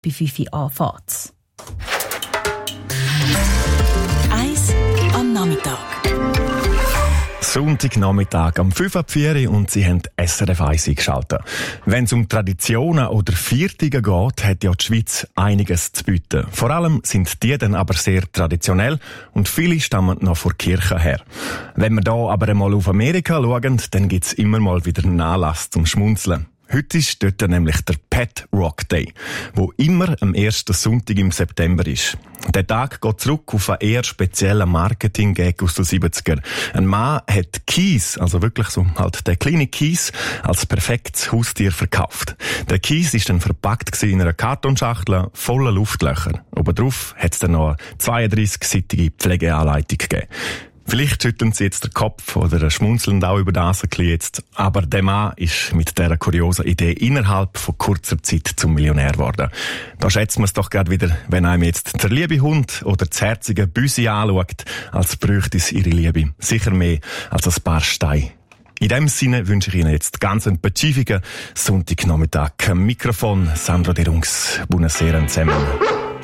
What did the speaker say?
Bei 5 Uhr anfährt's. 1 am Nachmittag. Sonntagnachmittag am 5:04 und Sie haben SRF 1 eingeschaltet. Wenn es um Traditionen oder Viertige geht, hat ja die Schweiz einiges zu bieten. Vor allem sind die dann aber sehr traditionell und viele stammen noch von der Kirche her. Wenn wir da aber einmal auf Amerika schauen, dann gibt es immer mal wieder einen Anlass zum Schmunzeln. Heute ist dort nämlich der Pet Rock Day, wo immer am ersten Sonntag im September ist. Der Tag geht zurück auf einen eher speziellen Marketing-Gag aus den 70er. Ein Mann hat Kies, also wirklich so halt der kleine Kies, als perfektes Haustier verkauft. Der Kies ist dann verpackt in einer Kartonschachtel voller Luftlöcher. Obendrauf hat es dann noch eine 32-seitige Pflegeanleitung gegeben. Vielleicht schütteln Sie jetzt den Kopf oder schmunzeln auch über das ein bisschen jetzt. Aber der Mann ist mit dieser kuriosen Idee innerhalb von kurzer Zeit zum Millionär geworden. Da schätzt man es doch gerade wieder, wenn einem jetzt der liebe Hund oder das herzige Büsi anschaut, als bräuchte es ihre Liebe. Sicher mehr als ein paar Steine. In dem Sinne wünsche ich Ihnen jetzt ganz einen pazifigen Sonntagnachmittag. Am Mikrofon Sandro De Rungs. Buonasera zusammen.